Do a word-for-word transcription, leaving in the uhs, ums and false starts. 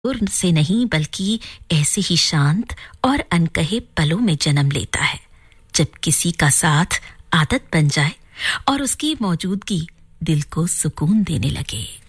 उर्न से नहीं बल्कि ऐसे ही शांत और अनकहे पलों में जन्म लेता है जब किसी का साथ आदत बन जाए और उसकी मौजूदगी दिल को सुकून देने लगे।